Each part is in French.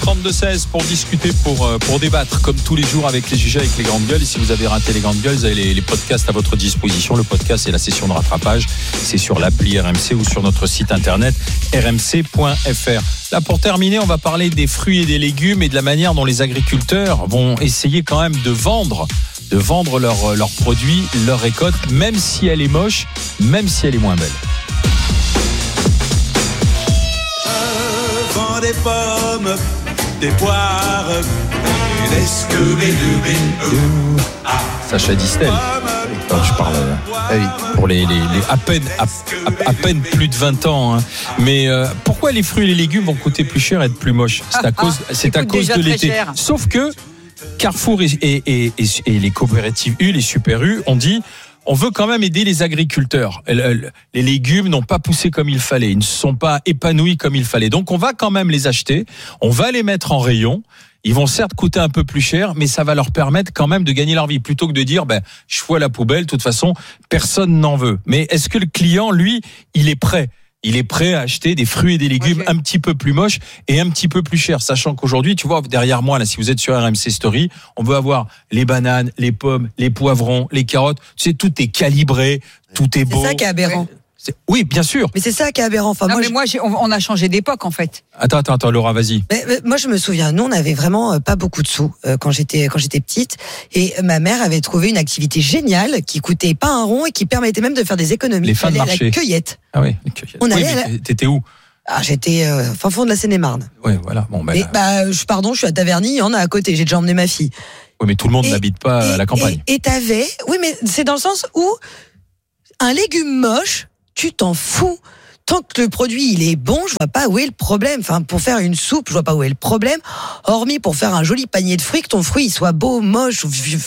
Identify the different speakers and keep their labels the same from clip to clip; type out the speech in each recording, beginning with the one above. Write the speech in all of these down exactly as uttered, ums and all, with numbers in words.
Speaker 1: trente-deux seize pour discuter, pour, pour débattre, comme tous les jours avec les G G, avec les grandes gueules. Et si vous avez raté les grandes gueules, vous avez les, les podcasts à votre disposition. Le podcast et la session de rattrapage, c'est sur l'appli R M C ou sur notre site internet r m c point f r. Là, pour terminer, on va parler des fruits et des légumes et de la manière dont les agriculteurs vont essayer quand même de vendre, de vendre leurs leurs produits, leur récolte, même si elle est moche, même si elle est moins belle.
Speaker 2: Je vends des pommes, des poires, et des Scooby-Doo. Ah,
Speaker 1: Sacha Distel. Alors, je parle euh, pour les, les, les à peine à, à, à peine plus de vingt ans. Hein. Mais euh, pourquoi les fruits et les légumes vont coûter plus cher et être plus moches ? C'est à cause, ah, c'est à cause de l'été. Cher. Sauf que Carrefour et, et, et, et, et les coopératives U, les Super U, ont dit on veut quand même aider les agriculteurs. Les légumes n'ont pas poussé comme il fallait, ils ne se sont pas épanouis comme il fallait. Donc on va quand même les acheter, on va les mettre en rayon. Ils vont certes coûter un peu plus cher, mais ça va leur permettre quand même de gagner leur vie. Plutôt que de dire, ben, je fous à la poubelle, de toute façon, personne n'en veut. Mais est-ce que le client, lui, il est prêt ? Il est prêt à acheter des fruits et des légumes okay. un petit peu plus moches et un petit peu plus chers. Sachant qu'aujourd'hui, tu vois, derrière moi, là, si vous êtes sur R M C Story, on veut avoir les bananes, les pommes, les poivrons, les carottes. Tu sais, tout est calibré, tout est beau.
Speaker 3: C'est ça qui est aberrant.
Speaker 1: C'est... Oui, bien sûr.
Speaker 3: Mais c'est ça qui est aberrant. Enfin,
Speaker 4: non,
Speaker 3: moi,
Speaker 4: mais
Speaker 3: je...
Speaker 4: moi, j'ai... on a changé d'époque, en fait.
Speaker 1: Attends, attends, attends, Laura, vas-y.
Speaker 3: Mais, mais, moi, je me souviens, nous, on avait vraiment euh, pas beaucoup de sous euh, quand j'étais quand j'étais petite, et ma mère avait trouvé une activité géniale qui coûtait pas un rond et qui permettait même de faire des économies.
Speaker 1: Les fins de marché.
Speaker 3: La cueillette.
Speaker 1: Ah oui, les cueillettes.
Speaker 3: On allait
Speaker 1: oui, mais
Speaker 3: à la...
Speaker 1: t'étais où ?
Speaker 3: Ah, j'étais euh, fin fond de la Seine-et-Marne.
Speaker 1: Oui, voilà. Bon, ben.
Speaker 3: Et bah, je pardon, je suis à Taverny, il y en a à côté. J'ai déjà emmené ma fille.
Speaker 1: Oui, mais tout le monde
Speaker 3: et,
Speaker 1: n'habite pas
Speaker 3: et,
Speaker 1: à la campagne.
Speaker 3: Et, et t'avais, oui, mais c'est dans le sens où un légume moche, tu t'en fous. Tant que le produit il est bon, je vois pas où est le problème. Enfin, pour faire une soupe, je vois pas où est le problème. Hormis pour faire un joli panier de fruits, que ton fruit il soit beau, moche.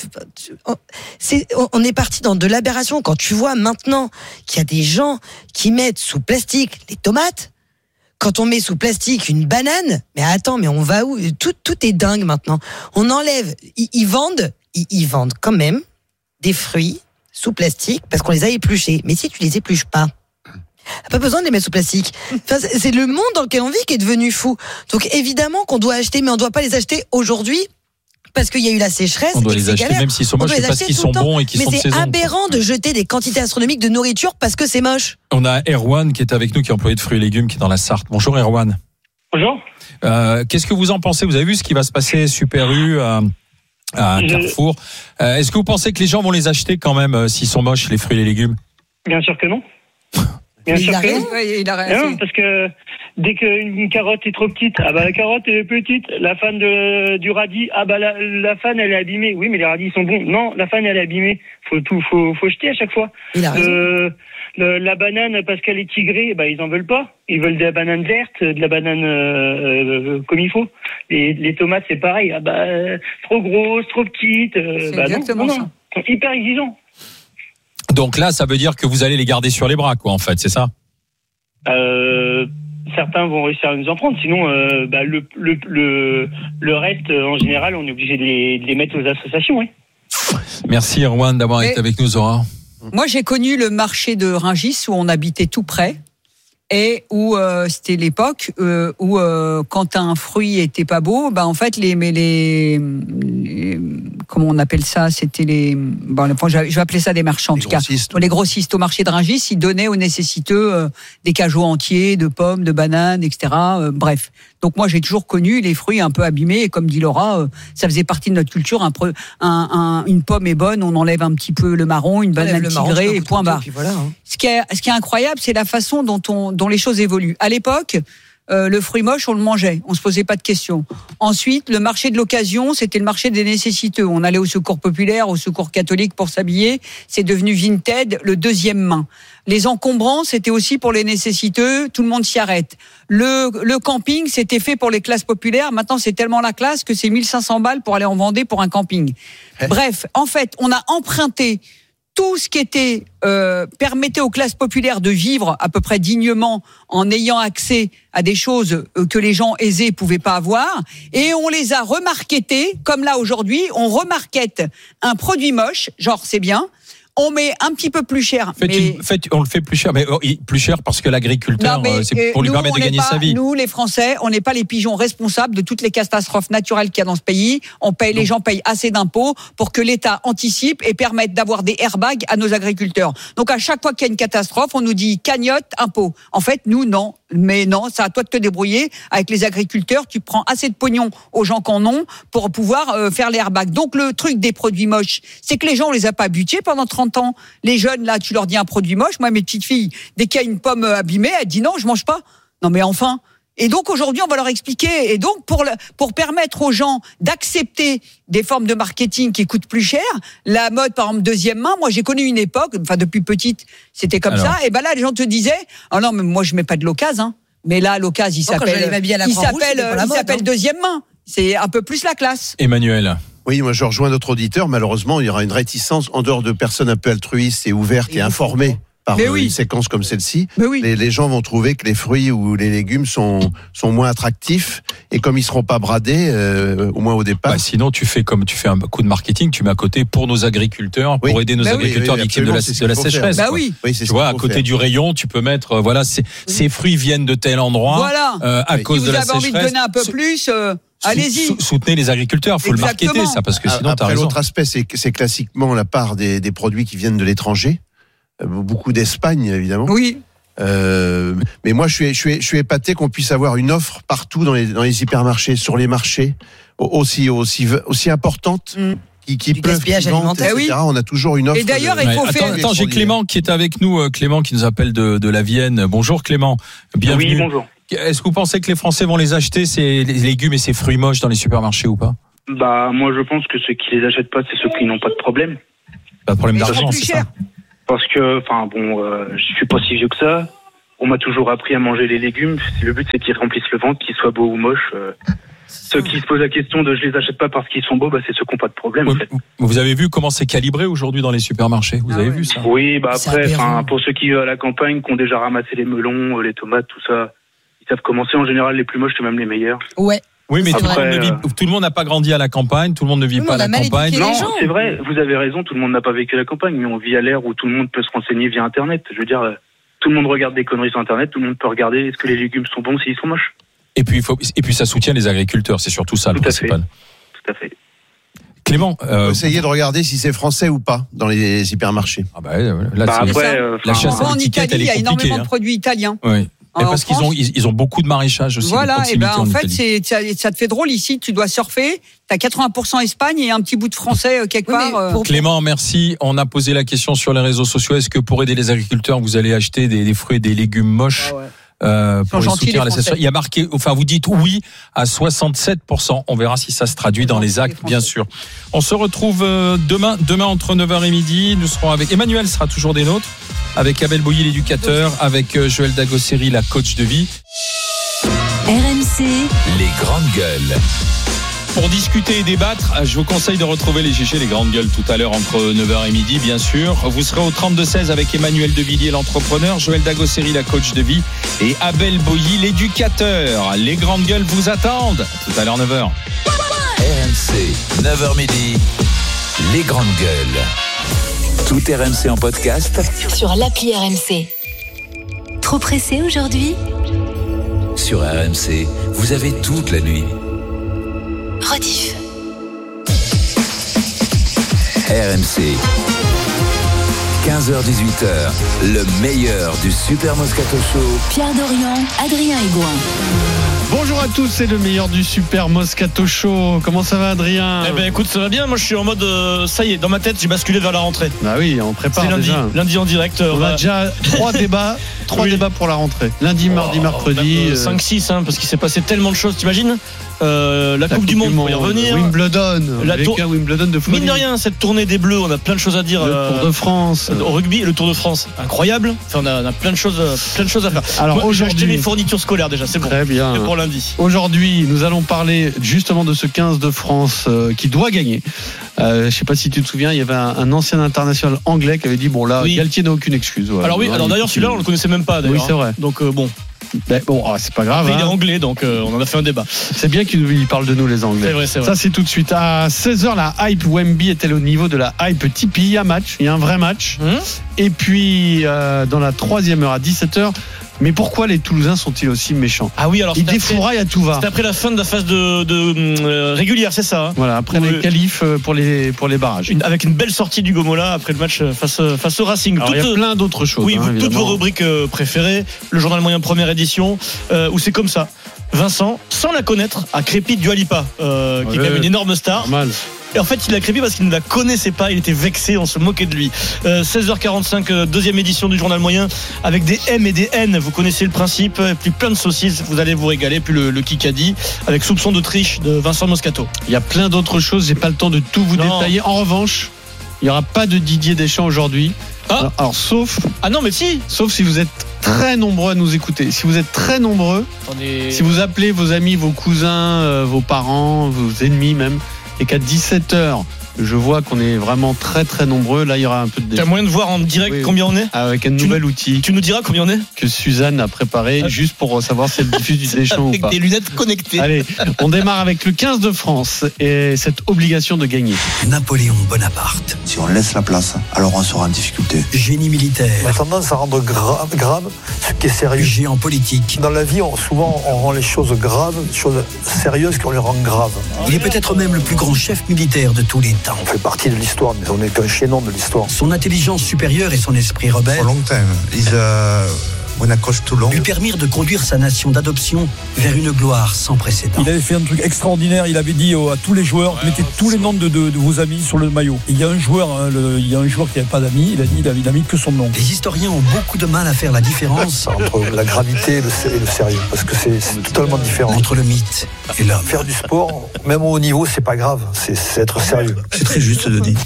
Speaker 3: C'est, on est parti dans de l'aberration. Quand tu vois maintenant qu'il y a des gens qui mettent sous plastique les tomates, quand on met sous plastique une banane, mais attends, mais on va où ? Tout, tout est dingue maintenant. On enlève, ils, ils vendent, ils, ils vendent quand même des fruits sous plastique parce qu'on les a épluchés. Mais si tu les épluches pas, pas besoin de les mettre sous plastique. Enfin, c'est le monde dans lequel on vit qui est devenu fou. Donc évidemment qu'on doit acheter, mais on ne doit pas les acheter aujourd'hui parce qu'il y a eu la sécheresse.
Speaker 1: On doit
Speaker 3: et
Speaker 1: les acheter
Speaker 3: galère.
Speaker 1: même s'ils sont moches, c'est parce qu'ils sont bons et qu'ils
Speaker 3: mais
Speaker 1: sont de saison.
Speaker 3: Mais c'est aberrant de jeter des quantités astronomiques de nourriture parce que c'est moche.
Speaker 1: On a Erwan qui est avec nous, qui est employé de fruits et légumes, qui est dans la Sarthe. Bonjour Erwan.
Speaker 5: Bonjour.
Speaker 1: Euh, qu'est-ce que vous en pensez ? Vous avez vu ce qui va se passer Super U à, à Je... Carrefour. Euh, est-ce que vous pensez que les gens vont les acheter quand même euh, s'ils sont moches, les fruits et les légumes ?
Speaker 5: Bien sûr que non. Bien
Speaker 3: il
Speaker 5: sûr
Speaker 3: a
Speaker 5: que
Speaker 3: raison.
Speaker 5: non.
Speaker 4: Oui, il a raison.
Speaker 5: Non, parce que dès qu'une carotte est trop petite, ah bah la carotte est petite. La fan de, du radis, ah bah la, la fan elle est abîmée. Oui, mais les radis sont bons. Non, la fan elle est abîmée. Faut tout, faut, faut jeter à chaque fois.
Speaker 3: Il a raison.
Speaker 5: Euh, le, la banane, parce qu'elle est tigrée, bah ils en veulent pas. Ils veulent de la banane verte, de la banane euh, euh, comme il faut. Les, les tomates c'est pareil. Ah bah trop grosse, trop petite. Euh,
Speaker 4: c'est
Speaker 5: bah
Speaker 4: exactement
Speaker 5: non, non,
Speaker 4: ça.
Speaker 5: non. Ils sont hyper exigeants.
Speaker 1: Donc là, ça veut dire que vous allez les garder sur les bras, quoi, en fait, c'est ça ?
Speaker 5: Euh, certains vont réussir à nous en prendre, sinon euh, bah, le, le, le, le reste, en général, on est obligé de les, de les mettre aux associations. Oui.
Speaker 1: Merci Erwan d'avoir
Speaker 4: Mais
Speaker 1: été avec nous, Zora.
Speaker 4: Moi, j'ai connu le marché de Rungis où on habitait tout près et où euh, c'était l'époque euh, où euh, quand un fruit était pas beau, bah en fait les mais les, les comment on appelle ça, c'était les bon je vais appeler ça des marchands en tout cas, les grossistes au marché de Rungis, ils donnaient aux nécessiteux euh, des cajots entiers, de pommes, de bananes, et cetera. Euh, bref. Donc moi j'ai toujours connu les fruits un peu abîmés et comme dit Laura, euh, ça faisait partie de notre culture. Un, un, un, une pomme est bonne, on enlève un petit peu le marron, une banane tigrée et point barre.
Speaker 3: Voilà, hein.
Speaker 4: Ce qui est ce qui est incroyable, c'est la façon dont on dont les choses évoluent. À l'époque, euh, le fruit moche, on le mangeait, on se posait pas de questions. Ensuite, le marché de l'occasion, c'était le marché des nécessiteux. On allait au secours populaire, au secours catholique pour s'habiller. C'est devenu Vinted, le deuxième main. Les encombrants, c'était aussi pour les nécessiteux. Tout le monde s'y arrête. Le, le camping, c'était fait pour les classes populaires. Maintenant, c'est tellement la classe que c'est mille cinq cents balles pour aller en Vendée pour un camping. Hey. Bref, en fait, on a emprunté tout ce qui était euh, permettait aux classes populaires de vivre à peu près dignement en ayant accès à des choses que les gens aisés pouvaient pas avoir, et on les a remarketés comme là aujourd'hui on remarkete un produit moche, genre c'est bien, On met un petit peu plus cher.
Speaker 1: Faites
Speaker 4: mais...
Speaker 1: une, faites, on le fait plus cher, mais plus cher parce que l'agriculteur,
Speaker 4: non, mais,
Speaker 1: c'est pour lui
Speaker 4: nous,
Speaker 1: permettre de gagner
Speaker 4: pas,
Speaker 1: sa vie.
Speaker 4: Nous, les Français, on n'est pas les pigeons responsables de toutes les catastrophes naturelles qu'il y a dans ce pays. On paye, les gens payent assez d'impôts pour que l'État anticipe et permette d'avoir des airbags à nos agriculteurs. Donc à chaque fois qu'il y a une catastrophe, on nous dit cagnotte, impôt. En fait, nous, non. Mais non, c'est à toi de te débrouiller avec les agriculteurs. Tu prends assez de pognon aux gens qu'en ont pour pouvoir euh, faire les airbags. Donc le truc des produits moches, c'est que les gens, on les a pas habitués pendant trente ans. Les jeunes, là, tu leur dis un produit moche. Moi, mes petites filles, dès qu'il y a une pomme abîmée, elles disent non, je mange pas. Non, mais enfin. Et donc aujourd'hui, on va leur expliquer. Et donc pour le, pour permettre aux gens d'accepter des formes de marketing qui coûtent plus cher, la mode par exemple deuxième main. Moi, j'ai connu une époque, enfin depuis petite, c'était comme Alors. ça. Et ben là, les gens te disaient, ah oh non, mais moi je mets pas de l'occasion. Hein. Mais là, l'occasion, il s'appelle, il s'appelle, il s'appelle hein. deuxième main. C'est un peu plus la classe.
Speaker 1: Emmanuel.
Speaker 6: Oui, moi je rejoins notre auditeur. Malheureusement, il y aura une réticence en dehors de personnes un peu altruistes et ouvertes et, et informées par
Speaker 4: mais oui.
Speaker 6: une séquence comme celle-ci.
Speaker 4: Mais oui.
Speaker 6: les, les gens vont trouver que les fruits ou les légumes sont sont moins attractifs et comme ils seront pas bradés, euh, au moins au départ.
Speaker 1: Bah, sinon, tu fais comme tu fais un coup de marketing, tu mets à côté pour nos agriculteurs, pour
Speaker 6: oui.
Speaker 1: aider nos
Speaker 6: bah
Speaker 1: agriculteurs
Speaker 6: oui, oui,
Speaker 1: victimes de la, de la sécheresse.
Speaker 4: Bah oui.
Speaker 6: oui c'est
Speaker 1: tu vois, à côté
Speaker 6: faire.
Speaker 1: du rayon, tu peux mettre, euh, voilà, ces, ces fruits viennent de tel endroit,
Speaker 4: voilà.
Speaker 1: euh, à
Speaker 6: oui.
Speaker 1: cause
Speaker 4: si
Speaker 1: de la
Speaker 4: sécheresse.
Speaker 1: sécheresse.
Speaker 4: Si vous avez envie de donner un peu plus. Euh... Allez-y.
Speaker 1: Soutenez les agriculteurs, il faut
Speaker 4: Exactement.
Speaker 1: le marketer, ça, parce que sinon,
Speaker 6: Après,
Speaker 1: t'as raison.
Speaker 6: l'autre aspect, c'est, c'est classiquement la part des, des produits qui viennent de l'étranger. Beaucoup d'Espagne, évidemment.
Speaker 4: Oui.
Speaker 6: Euh, mais moi, je suis, je suis, je suis épaté qu'on puisse avoir une offre partout dans les, dans les hypermarchés, sur les marchés, aussi, aussi, aussi importante. Mm. Qui, qui
Speaker 3: du gaspillage alimentaire,
Speaker 6: et cetera. Oui. On a toujours une offre.
Speaker 4: Et d'ailleurs, de... il faut
Speaker 1: ouais,
Speaker 4: faire.
Speaker 1: Attends, attends j'ai Clément qui est avec nous. Clément qui nous appelle de, de la Vienne. Bonjour Clément. Bienvenue.
Speaker 5: Oui, bonjour.
Speaker 1: Est-ce que vous pensez que les Français vont les acheter, ces légumes et ces fruits moches dans les supermarchés ou pas?
Speaker 5: Bah, moi, je pense que ceux qui les achètent pas, c'est ceux qui n'ont pas de problème.
Speaker 1: Pas de problème
Speaker 4: mais
Speaker 1: d'argent, c'est ça.
Speaker 5: Parce que, enfin, bon, euh, je suis pas si vieux que ça. On m'a toujours appris à manger les légumes. Le but, c'est qu'ils remplissent le ventre, qu'ils soient beaux ou moches. Euh, ceux qui se posent la question de je les achète pas parce qu'ils sont beaux, bah, c'est ceux qui n'ont pas de problème.
Speaker 1: Oui,
Speaker 5: en fait.
Speaker 1: Vous avez vu comment c'est calibré aujourd'hui dans les supermarchés? Vous
Speaker 4: ah
Speaker 1: avez
Speaker 4: ouais.
Speaker 1: vu ça?
Speaker 5: Oui, bah après, enfin, pour ceux qui vivent à la campagne, qui ont déjà ramassé les melons, les tomates, tout ça, ils savent commencer. En général, les plus moches, c'est même les meilleurs.
Speaker 3: Ouais.
Speaker 1: Oui, mais tout,
Speaker 5: Après,
Speaker 1: le monde ne vit, tout le monde n'a pas grandi à la campagne, tout le monde ne vit
Speaker 3: oui,
Speaker 1: pas à la campagne.
Speaker 5: Non, c'est vrai, vous avez raison, tout le monde n'a pas vécu la campagne, mais on vit à l'ère où tout le monde peut se renseigner via Internet. Je veux dire, tout le monde regarde des conneries sur Internet, tout le monde peut regarder est-ce que les légumes sont bons s'ils sont moches.
Speaker 1: Et puis, il faut, et puis ça soutient les agriculteurs, c'est surtout ça
Speaker 5: tout
Speaker 1: le principal.
Speaker 5: Fait. Tout à fait.
Speaker 1: Clément, euh,
Speaker 6: essayez de regarder si c'est français ou pas dans les hypermarchés.
Speaker 1: Ah bah, là,
Speaker 5: bah
Speaker 1: c'est
Speaker 5: après, euh,
Speaker 1: la chasse à
Speaker 4: en
Speaker 1: l'étiquette,
Speaker 4: Italie, il y a énormément
Speaker 1: hein.
Speaker 4: de produits italiens.
Speaker 1: Oui. Et parce qu'ils
Speaker 4: France,
Speaker 1: ont, ils, ils ont beaucoup de maraîchage aussi.
Speaker 4: Voilà, et ben en, en fait,
Speaker 1: c'est,
Speaker 4: ça, ça te fait drôle ici. Tu dois surfer. T'as quatre-vingts pour cent Espagne et un petit bout de français euh, quelque
Speaker 3: oui,
Speaker 4: part.
Speaker 3: pour...
Speaker 1: Clément, merci. On a posé la question sur les réseaux sociaux. Est-ce que pour aider les agriculteurs, vous allez acheter des, des fruits et des légumes moches? Ah ouais. Euh, pour les soutenir, les il y a marqué, enfin vous dites oui à soixante-sept pour cent. On verra si ça se traduit dans les actes, bien sûr. On se retrouve demain, demain entre neuf heures et midi. Nous serons avec Emmanuel, sera toujours des nôtres, avec Abel Boilly, l'éducateur, avec Joël Dagosseri, la coach de vie.
Speaker 7: R M C,
Speaker 8: les grandes gueules.
Speaker 1: Pour discuter et débattre, je vous conseille de retrouver les G G, les grandes gueules, tout à l'heure entre neuf heures et midi, bien sûr. Vous serez au trente-deux seize avec Emmanuel Devilliers, l'entrepreneur, Joël Dagosseri, la coach de vie, et Abel Boilly, l'éducateur. Les grandes gueules vous attendent. Tout à l'heure, neuf heures.
Speaker 8: R M C, neuf heures midi, les grandes gueules. Tout R M C en podcast
Speaker 7: sur l'appli R M C. Trop pressé aujourd'hui?
Speaker 8: Sur R M C, vous avez toute la nuit.
Speaker 7: Rediff.
Speaker 8: R M C. quinze heures dix-huit heures, le meilleur du Super Moscato Show.
Speaker 7: Pierre Dorian, Adrien Aigouin.
Speaker 9: Bonjour à tous, c'est le meilleur du Super Moscato Show. Comment ça va, Adrien?
Speaker 10: Eh ben écoute, ça va bien. Moi je suis en mode euh, ça y est, dans ma tête j'ai basculé vers la rentrée.
Speaker 9: Bah oui, on prépare
Speaker 10: c'est lundi,
Speaker 9: déjà.
Speaker 10: lundi en direct.
Speaker 9: On, on
Speaker 10: va...
Speaker 9: a déjà trois débats, trois oui. débats pour la rentrée. Lundi, mardi, oh, mercredi.
Speaker 10: Euh, cinq six hein, parce qu'il s'est passé tellement de choses, t'imagines euh, la, la Coupe, coupe du Monde, pour y revenir.
Speaker 9: Wimbledon,
Speaker 10: la
Speaker 9: tour... un Wimbledon de football.
Speaker 10: Mine de rien, cette tournée des Bleus, on a plein de choses à dire.
Speaker 9: Le euh, Tour de France,
Speaker 10: euh, au rugby, le Tour de France, incroyable. Enfin, on a, on a plein de choses, plein de choses à faire.
Speaker 9: Alors
Speaker 10: moi,
Speaker 9: aujourd'hui,
Speaker 10: j'ai acheté mes fournitures scolaires déjà, c'est bon.
Speaker 9: Très bien.
Speaker 10: C'est pour lundi.
Speaker 9: Aujourd'hui, nous allons parler justement de ce quinze de France euh, qui doit gagner. Euh, je sais pas si tu te souviens, il y avait un, un ancien international anglais qui avait dit bon là, oui. Galtier n'a aucune excuse. Ouais.
Speaker 10: Alors oui, alors d'ailleurs celui-là on le connaissait même pas d'ailleurs.
Speaker 9: Oui, c'est vrai.
Speaker 10: Donc euh, bon.
Speaker 9: Ben, bon, oh, c'est pas grave.
Speaker 10: Mais
Speaker 9: hein.
Speaker 10: il est anglais, donc euh, on en a fait un débat.
Speaker 9: C'est bien qu'il il parle de nous, les Anglais.
Speaker 10: C'est vrai, c'est vrai.
Speaker 9: Ça, c'est tout de suite. À seize heures, la hype Wemby est-elle au niveau de la hype Tipeee? Il y a match, il y a un vrai match.
Speaker 10: Hum
Speaker 9: Et puis, euh, dans la troisième heure, à dix-sept heures, mais pourquoi les Toulousains sont-ils aussi méchants?
Speaker 10: Ah oui, alors
Speaker 9: Ils
Speaker 10: c'était
Speaker 9: défouraillent à tout va.
Speaker 10: C'était après la fin de la phase de, de euh, régulière, c'est ça hein
Speaker 9: Voilà, après
Speaker 10: Où
Speaker 9: les
Speaker 10: le-
Speaker 9: qualifs euh, pour les, pour les barrages.
Speaker 10: Une- avec une belle sortie du Gomola après le match face, face au Racing.
Speaker 9: Alors, il y a
Speaker 10: Toutes-
Speaker 9: plein d'autres choses.
Speaker 10: Oui,
Speaker 9: hein,
Speaker 10: vous- toutes
Speaker 9: évidemment.
Speaker 10: vos rubriques euh, préférées, le journal moyen première édition, euh, où c'est comme ça. Vincent, sans la connaître, a crépi Dua Lipa, euh, qui est
Speaker 9: Ouais,
Speaker 10: quand même une énorme star.
Speaker 9: Normal.
Speaker 10: Et en fait, il a crépi parce qu'il ne la connaissait pas. Il était vexé, on se moquait de lui. Euh, seize heures quarante-cinq, euh, deuxième édition du journal moyen, avec des M et des N. Vous connaissez le principe. Et puis plein de saucisses, vous allez vous régaler. Puis le, le Kikadi, avec soupçon de triche de Vincent Moscato.
Speaker 9: Il y a plein d'autres choses, j'ai pas le temps de tout vous
Speaker 10: Non.
Speaker 9: détailler. En revanche, il n'y aura pas de Didier Deschamps aujourd'hui.
Speaker 10: Ah.
Speaker 9: Alors, alors, sauf,
Speaker 10: Ah non, mais si
Speaker 9: sauf si vous êtes très nombreux à nous écouter. Si vous êtes très nombreux,
Speaker 10: Attendez.
Speaker 9: si vous appelez vos amis, vos cousins, euh, vos parents, vos ennemis même, et qu'à dix-sept heures, je vois qu'on est vraiment très très nombreux, là il y aura un peu de
Speaker 10: T'as
Speaker 9: Deschamps.
Speaker 10: moyen de voir en direct
Speaker 9: Oui.
Speaker 10: combien on est
Speaker 9: Avec un
Speaker 10: Tu
Speaker 9: nouvel outil
Speaker 10: Tu nous diras combien on est
Speaker 9: que Suzanne a préparé
Speaker 10: Ah.
Speaker 9: juste pour savoir si elle diffuse du Deschamps ou
Speaker 10: Avec
Speaker 9: pas.
Speaker 10: des lunettes connectées.
Speaker 9: Allez, on démarre avec le quinze de France et cette obligation de gagner.
Speaker 11: Napoléon Bonaparte,
Speaker 12: Si on laisse la place, alors on sera en difficulté.
Speaker 11: génie militaire,
Speaker 13: On a tendance à rendre grave, grave ce qui est sérieux.
Speaker 11: géant politique.
Speaker 13: Dans la vie, on- souvent, on rend les choses graves, les choses sérieuses qu'on les rend graves.
Speaker 11: Il est peut-être même le plus grand chef militaire de tous les temps.
Speaker 13: On fait partie de l'histoire, mais on n'est qu'un chaînon de l'histoire.
Speaker 11: Son intelligence supérieure et son esprit
Speaker 12: For
Speaker 11: rebelle
Speaker 12: a long time, is uh, when I coach too long.
Speaker 11: lui permirent de conduire sa nation d'adoption vers une gloire sans précédent.
Speaker 14: Il avait fait un truc extraordinaire. Il avait dit à tous les joueurs, mettez tous les noms de, de, de vos amis sur le maillot. Et il y a un joueur, hein, le- il y a un joueur qui n'avait pas d'amis. Il a dit, il a, il a mis que son nom.
Speaker 11: Les historiens ont beaucoup de mal à faire la différence
Speaker 13: Entre la gravité et le, sé- et le sérieux, parce que c'est c'est totalement différent.
Speaker 11: entre le mythe et l'homme.
Speaker 13: Faire du sport, même au haut niveau, c'est pas grave, c'est c'est être sérieux.
Speaker 11: C'est très juste de dire.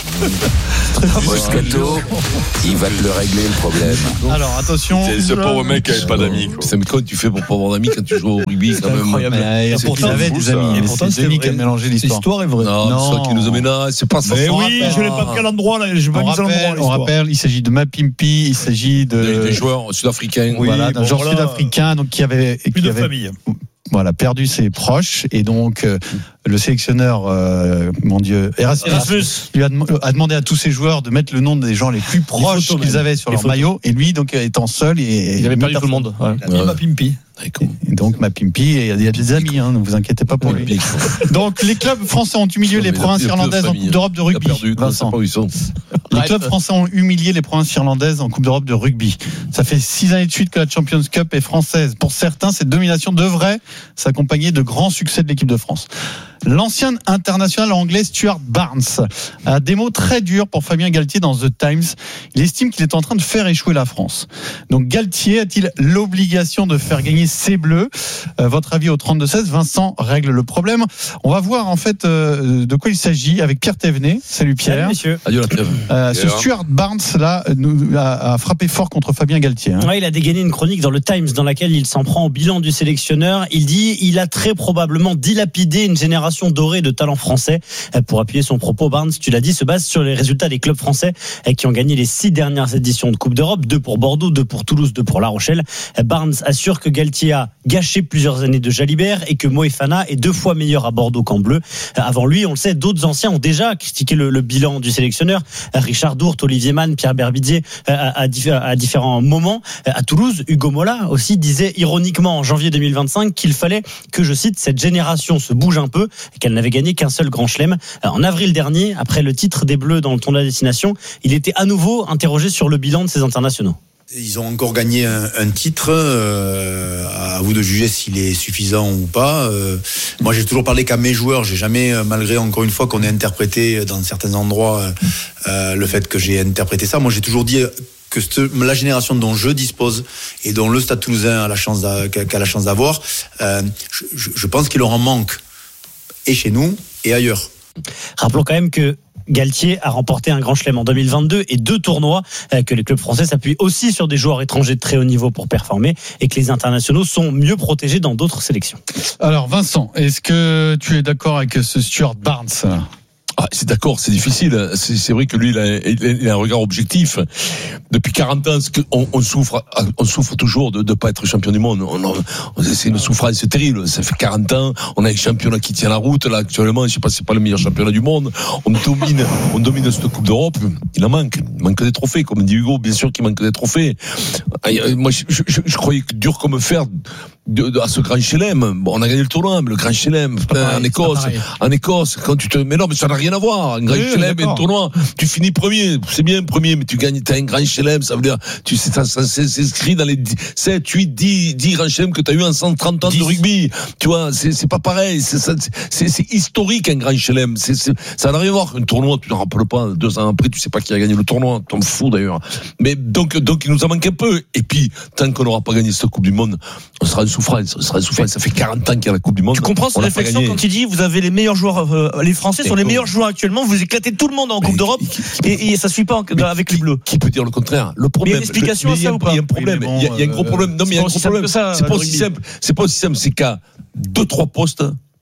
Speaker 8: Moscato, il va te le régler le problème.
Speaker 9: Alors attention.
Speaker 15: C'est ce pauvre mec qui n'avait pas d'amis. Ça me comment tu fais pour pas avoir d'amis quand tu joues au rugby quand même.
Speaker 10: incroyable.
Speaker 15: Mais
Speaker 14: Et pourtant,
Speaker 15: il avait
Speaker 14: fou,
Speaker 15: des
Speaker 14: ça.
Speaker 15: amis.
Speaker 14: Et
Speaker 15: Mais
Speaker 14: pourtant,
Speaker 15: c'est
Speaker 14: c'est
Speaker 15: Denis
Speaker 14: vrai.
Speaker 15: qui a mélangé l'histoire.
Speaker 14: L'histoire est vraie.
Speaker 15: Non,
Speaker 14: Non.
Speaker 15: c'est ça qui nous amène là. C'est pas ça.
Speaker 14: Mais
Speaker 15: On
Speaker 14: oui,
Speaker 15: rappelle.
Speaker 14: je l'ai pas mis à l'endroit là. Je vais
Speaker 9: On
Speaker 14: pas mis à l'endroit.
Speaker 9: rappelle, on
Speaker 14: l'histoire.
Speaker 9: rappelle, il s'agit de Mapimpi, il s'agit de
Speaker 15: Des, des joueurs sud-africains.
Speaker 14: Oui,
Speaker 9: voilà, d'un
Speaker 14: bon,
Speaker 9: joueur
Speaker 14: voilà.
Speaker 9: sud-africain donc qui avait
Speaker 14: Plus
Speaker 9: qui
Speaker 14: de
Speaker 9: avait
Speaker 14: famille.
Speaker 9: voilà perdu ses proches et donc euh, le sélectionneur euh, mon Dieu Erasmus,
Speaker 10: Erasmus.
Speaker 9: lui a, dem- a demandé à tous ses joueurs de mettre le nom des gens les plus proches
Speaker 10: photos
Speaker 9: qu'ils
Speaker 10: même.
Speaker 9: avaient sur
Speaker 10: Les
Speaker 9: leur
Speaker 10: photos.
Speaker 9: maillot et lui donc étant seul et
Speaker 10: Il avait perdu tout le monde. Ouais.
Speaker 14: Il a mis ma pimpi.
Speaker 9: Et donc Mapimpi et il y a des amis hein, ne vous inquiétez pas pour lui. Donc les clubs français ont humilié les provinces irlandaises en Coupe d'Europe de rugby. Vincent.
Speaker 15: Pas où ils sont.
Speaker 9: Les clubs français ont humilié les provinces irlandaises en Coupe d'Europe de rugby. Ça fait six années de suite que la Champions Cup est française. Pour certains, cette domination devrait s'accompagner de grands succès de l'équipe de France. L'ancien international anglais Stuart Barnes a des mots très durs pour Fabien Galtier dans The Times. Il estime qu'il est en train de faire échouer la France. Donc Galtier a-t-il l'obligation de faire gagner ses Bleus? euh, Votre avis au trente-deux seize. Vincent règle le problème. On va voir en fait euh, de quoi il s'agit avec Pierre Thévenet. Salut Pierre.
Speaker 10: Salut, messieurs.
Speaker 15: Adieu la trêve.
Speaker 9: Euh, ce Stuart Barnes là nous a, a frappé fort contre Fabien Galtier. Hein.
Speaker 16: Ouais, il a dégainé une chronique dans le Times dans laquelle il s'en prend au bilan du sélectionneur. Il dit il a très probablement dilapidé une génération dorée de talents français. Pour appuyer son propos, Barnes, tu l'as dit, se base sur les résultats des clubs français qui ont gagné les six dernières éditions de Coupe d'Europe, deux pour Bordeaux, deux pour Toulouse, deux pour La Rochelle. Barnes assure que Galtier a gâché plusieurs années de Jalibert et que Moefana est deux fois meilleur à Bordeaux qu'en bleu. Avant lui, on le sait, d'autres anciens ont déjà critiqué le, le bilan du sélectionneur. Richard Dourte, Olivier Mann, Pierre Berbizier à, à, à différents moments. À Toulouse, Hugo Mola aussi disait ironiquement en janvier deux mille vingt-cinq qu'il fallait que, je cite, cette génération se bouge un peu et qu'elle n'avait gagné qu'un seul grand chelem. En avril dernier, après le titre des Bleus dans le tournoi de destination, il était à nouveau interrogé sur le bilan de ces internationaux.
Speaker 12: Ils ont encore gagné un, un titre. Euh, à vous de juger s'il est suffisant ou pas. Euh, moi, j'ai toujours parlé qu'à mes joueurs. J'ai jamais, malgré encore une fois qu'on ait interprété dans certains endroits euh, le fait que j'ai interprété ça. Moi, j'ai toujours dit que cette, la génération dont je dispose et dont le Stade Toulousain a la chance d'a, qu'a la chance d'avoir, euh, je, je pense qu'il leur en manque et chez nous et ailleurs.
Speaker 16: Rappelons quand même que Galtier a remporté un grand chelem en deux mille vingt-deux et deux tournois, que les clubs français s'appuient aussi sur des joueurs étrangers de très haut niveau pour performer et que les internationaux sont mieux protégés dans d'autres sélections.
Speaker 9: Alors Vincent, est-ce que tu es d'accord avec ce Stuart Barnes ?
Speaker 15: Ah, c'est d'accord, c'est difficile. C'est, c'est vrai que lui, il a, il a un regard objectif. Depuis quarante ans, on, on souffre, on souffre toujours de ne pas être champion du monde. On, on, c'est une souffrance terrible. Ça fait quarante ans, on a un championnat qui tient la route. Là, actuellement, je sais pas, c'est pas le meilleur championnat du monde. On domine, on domine cette Coupe d'Europe. Il en manque. Il manque des trophées, comme dit Hugo. Bien sûr qu'il manque des trophées. Moi, je, je, je, je croyais que dur comme fer de, de, à ce Grand Chelem. Bon, on a gagné le tournoi, mais le Grand Chelem, en Écosse, en Écosse, quand tu te, mais non, mais ça n'a rien à voir. Un Grand oui, Chelem et un tournoi, tu finis premier, c'est bien premier, mais tu gagnes, t'as un Grand Chelem, ça veut dire, tu sais, ça, ça, c'est, c'est inscrit dans les sept, huit, dix, dix Grand Chelem que t'as eu en cent trente ans dix de rugby. Tu vois, c'est, c'est pas pareil, c'est, c'est, c'est, c'est historique, un Grand Chelem. C'est, c'est, ça n'a rien à voir qu'un tournoi, tu ne te rappelles pas, deux ans après, tu sais pas qui a gagné le tournoi, t'en fous d'ailleurs. Mais donc, donc, il nous en manque un peu. Et puis, tant qu'on n'aura pas gagné cette Coupe du Monde, on sera en souffrance, on sera en souffrance. Ça fait quarante ans qu'il y a la Coupe du Monde.
Speaker 10: Tu comprends cette réflexion quand il dit, vous avez les meilleurs joueurs, euh, les Français sont les meilleurs joueurs actuellement, vous éclatez tout le monde en Coupe d'Europe, et, et ça suit pas en, avec les Bleus.
Speaker 15: Qui peut dire le contraire? Le problème.
Speaker 10: Il y a une explication à ça ou pas?
Speaker 15: Il y a un problème. Il y a, il y a un gros problème. Non, mais il y a un gros problème. C'est pas aussi simple. C'est pas aussi simple. C'est qu'à deux, trois postes,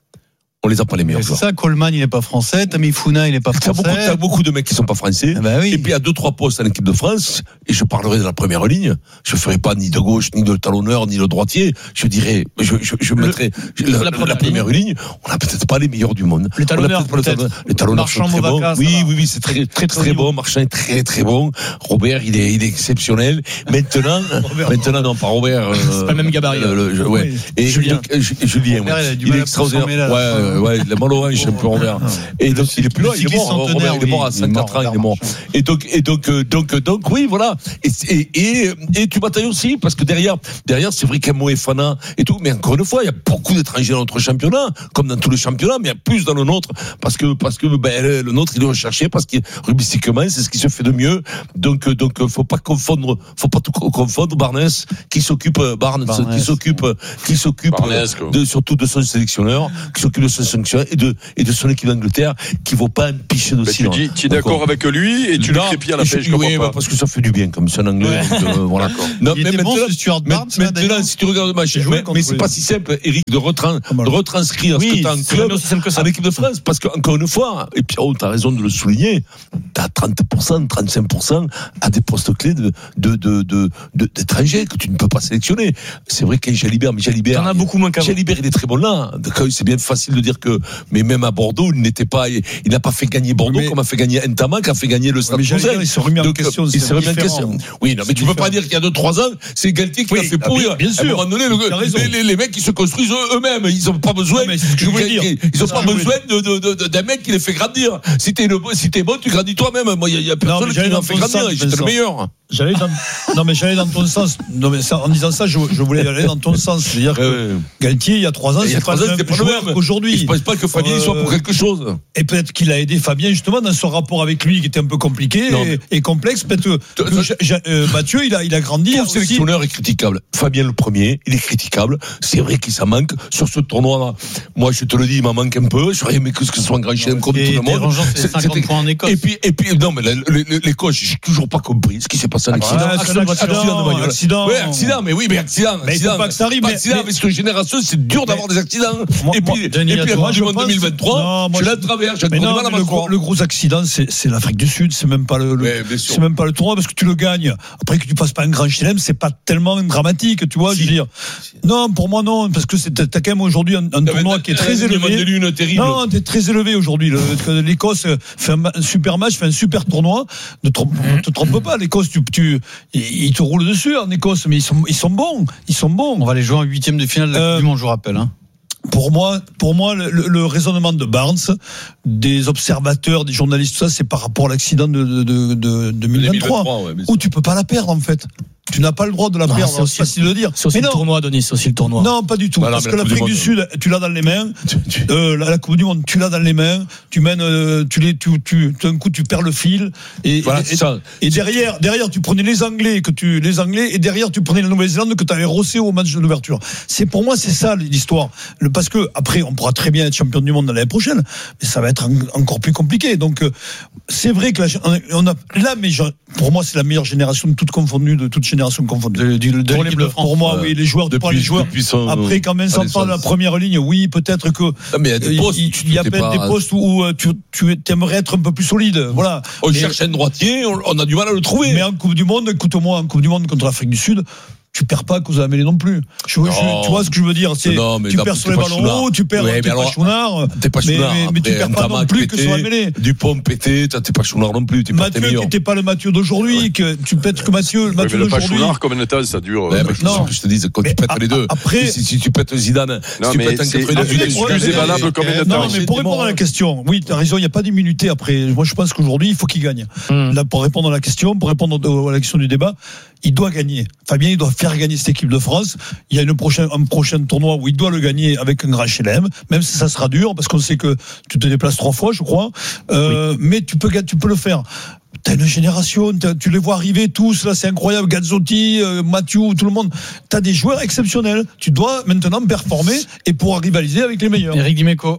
Speaker 15: on les a pas les meilleurs joueurs.
Speaker 9: C'est ça, Coleman, il n'est pas français, Tamifuna, il n'est pas français.
Speaker 15: T'as beaucoup, t'as beaucoup de mecs qui sont pas français.
Speaker 9: Ah bah oui.
Speaker 15: Et puis, à deux, trois postes en équipe de France, et je parlerai de la première ligne, je ferai pas ni de gauche, ni de talonneur, ni de droitier. Je dirais, je, je, je mettrai le, la, la, première, la première ligne. ligne. On n'a peut-être pas les meilleurs du monde.
Speaker 10: Les talonneurs, peut-être.
Speaker 15: peut-être. Les talonneurs sont très bons. Oui, oui, oui, c'est très, très, très bon. Marchand est très, très bon. Robert, il est, il est exceptionnel. Maintenant, maintenant, non, pas Robert.
Speaker 10: C'est pas le même gabarit.
Speaker 15: Ouais. Et Julien. Julien, il est extraordinaire. Ouais, ouais, il est malheureux. Un peu Robert. Et donc il est plus là, il est mort. Robert, il est mort à cinquante-quatre ans, il est mort. Et donc et donc donc donc oui, voilà. Et et et, et tu batailles aussi parce que derrière derrière c'est vrai qu'il y a Moefana et tout, mais encore une fois, il y a beaucoup d'étrangers dans notre championnat, comme dans tous les championnats, mais il y a plus dans le nôtre parce que parce que ben le nôtre il est recherché parce que rugbystiquement c'est ce qui se fait de mieux. Donc donc faut pas confondre, faut pas tout confondre Barnes qui s'occupe Barnes, Barnes qui s'occupe qui s'occupe de surtout de son sélectionneur, qui s'occupe de son sélectionneur et de et de son équipe d'Angleterre qui vaut pas un pichet de
Speaker 17: tu dis, tu es d'accord avec lui et tu non, le crépilles à la pêche.
Speaker 15: Oui, bah parce que ça fait du bien comme c'est un anglais. Ouais. Donc, euh, voilà.
Speaker 9: Non, il mais maintenant, bon, Stuart Barnes,
Speaker 15: mais, maintenant, si tu regardes le match, mais, mais c'est pas si simple, Eric, de, retran, de retranscrire oui, ce que tu as en club en équipe de France, parce qu'encore une fois, et Pierrot, tu as raison de le souligner, tu as trente pour cent, trente-cinq pour cent à des postes clés de, de, de, de, de, d'étrangers que tu ne peux pas sélectionner. C'est vrai qu'il y a Jalibert, mais Jalibert.
Speaker 10: T'en as beaucoup moins qu'avant.
Speaker 15: Jalibert, il est très bon là. C'est bien facile de dire que, mais même à Bordeaux, il n'était pas, il n'a pas fait gagner Bordeaux mais, comme a fait gagner Ntamak, qui a fait gagner le Stade Français.
Speaker 9: Il s'est remis en question.
Speaker 15: Il s'est remis en question. Oui, non, mais tu ne peux pas dire qu'il y a deux, trois ans, c'est Galtier qui oui, l'a fait pourrir.
Speaker 9: Bien sûr.
Speaker 15: À un moment donné, le, les, les, les mecs, ils se construisent eux-mêmes. Ils n'ont pas besoin, je voulais dire. Ils n'ont pas besoin de, de, de, de, d'un mec qui les fait grandir. Si t'es, le, si t'es bon, tu grandis toi-même. Moi, il y, y a personne non, qui m'en fait grandir. J'étais le meilleur.
Speaker 14: J'allais dans, non mais j'allais dans ton sens. Non mais ça, en disant ça, je, je voulais aller dans ton sens. C'est-à-dire que euh, Galtier, il y a trois ans, c'est pas le même joueur qu'aujourd'hui.
Speaker 15: Je pense pas que Fabien euh, soit pour quelque chose.
Speaker 14: Et peut-être qu'il a aidé Fabien justement dans son rapport avec lui qui était un peu compliqué et, et complexe. Peut-être que, que euh, Mathieu, il a, il a grandi.
Speaker 15: Tout sélectionneur est critiquable. Fabien le premier, il est critiquable. C'est vrai qu'il s'en manque sur ce tournoi-là. Moi, je te le dis, il m'en manque un peu. J'aurais aimé que ce soit un grand chelem comme tout le monde.
Speaker 9: C'est cinquante points en Écosse.
Speaker 15: Et puis, et puis, non mais l'Écosse, j'ai toujours pas compris ce qui s'est passé en accident.
Speaker 14: Accident, de bagnole. Accident.
Speaker 15: Oui, accident, mais oui, mais accident.
Speaker 14: Mais accident, il faut pas que ça arrive.
Speaker 15: Pas accident, mais, mais cette génération, c'est dur d'avoir des accidents.
Speaker 14: Moi,
Speaker 15: et puis,
Speaker 14: moi, Denis,
Speaker 15: et puis, la Coupe du Monde deux mille vingt-trois, non, moi, je la traverse, j'ai
Speaker 14: encore du mal à m'accroire. Le gros accident, c'est, c'est l'Afrique du Sud, c'est même pas le, le c'est même pas le tournoi parce que tu le gagnes. Après que tu passes pas un grand chelem, c'est pas tellement dramatique, tu vois, si. Je veux dire. Non, pour moi, non, parce que c'est, t'as quand même aujourd'hui un, un tournoi qui est très élevé. Non, t'es très élevé aujourd'hui. L'Écosse fait un super match, fait un super tournoi. Ne te trompe pas, l'Écosse, tu, tu, ils te roulent dessus en Écosse, mais ils sont, ils sont bons, ils sont bons.
Speaker 9: On va les jouer en huitième de finale de la Coupe euh, du Monde, je vous rappelle. Hein.
Speaker 14: Pour moi, pour moi, le, le raisonnement de Barnes, des observateurs, des journalistes, tout ça, c'est par rapport à l'accident de, de, de, de deux mille vingt-trois, ouais, où tu peux pas la perdre en fait. Tu n'as pas le droit de la perdre, c'est facile de le dire.
Speaker 10: C'est aussi le tournoi, Denis, c'est aussi le tournoi.
Speaker 14: Non, pas du tout. Bah, parce que l'Afrique du, du Sud, tu l'as dans les mains. euh, la, la Coupe du Monde, tu l'as dans les mains. Tu mènes, euh, tu les, tu, tu, d'un coup, tu perds le fil. Et,
Speaker 15: voilà,
Speaker 14: et, ça. et derrière, derrière, tu prenais les Anglais, que tu, les Anglais, et derrière, tu prenais la Nouvelle-Zélande que tu avais rossé au match de l'ouverture. C'est pour moi, c'est ça l'histoire. Le, parce que après, on pourra très bien être champion du monde l'année prochaine, mais ça va être en, encore plus compliqué. Donc, euh, c'est vrai que la, on a là, mais je, pour moi, c'est la meilleure génération de toutes confondues, de toute génération. génération confondue. De, de, de
Speaker 9: pour, les Bleus,
Speaker 14: pour moi, oui, les joueurs, tu prends les joueurs.
Speaker 15: Son,
Speaker 14: Après, quand même, sans parler de la première ligne, oui, peut-être que.
Speaker 15: Non, mais il y a des postes,
Speaker 14: il, il y a peut-être pas... des postes où tu, tu aimerais être un peu plus solide. Voilà.
Speaker 15: On
Speaker 14: mais,
Speaker 15: cherche un droitier, on, on a du mal à le trouver.
Speaker 14: Mais en Coupe du Monde, écoute-moi, en Coupe du Monde contre l'Afrique du Sud, tu perds pas à cause de la mêlée non plus. Je, je, tu vois ce que je veux dire, c'est non, tu perds sur les ballons hauts, tu perds,
Speaker 15: ouais,
Speaker 14: t'es pas chounard,
Speaker 15: t'es pas chounard,
Speaker 14: mais, mais, mais tu perds pas non plus pété, que sur la mêlée.
Speaker 15: Dupont pété, t'es pas chounard non plus, t'es pas
Speaker 14: Mathieu qui n'était pas le Mathieu d'aujourd'hui, ouais. que tu pètes que Mathieu, le
Speaker 17: ouais,
Speaker 14: Mathieu d'aujourd'hui.
Speaker 17: Pas chounard, combien de temps ça dure?
Speaker 15: Ouais, mais non, je te dis, quand tu pètes les deux,
Speaker 14: après,
Speaker 15: si, si tu pètes Zidane,
Speaker 17: non,
Speaker 15: si tu pètes un quatre-vingt-dix,
Speaker 17: excuse est valable combien de temps?
Speaker 14: Non, mais pour répondre à la question, oui, t'as raison, il n'y a pas d'immunité après. Moi, je pense qu'aujourd'hui, il faut qu'il gagne. Là, pour répondre à la question, pour répondre à la question du débat, il doit gagner. Fabien, il doit faire gagner cette équipe de France. Il y a une prochaine, un prochain tournoi où il doit le gagner avec un grand chelem, même si ça sera dur, parce qu'on sait que tu te déplaces trois fois, je crois. Euh, oui. Mais tu peux, tu peux le faire. T'as une génération, t'as, tu les vois arriver tous, là, c'est incroyable. Gazzotti, euh, Mathieu, tout le monde. T'as des joueurs exceptionnels. Tu dois maintenant performer et pouvoir rivaliser avec les meilleurs.
Speaker 9: Eric Dimeco.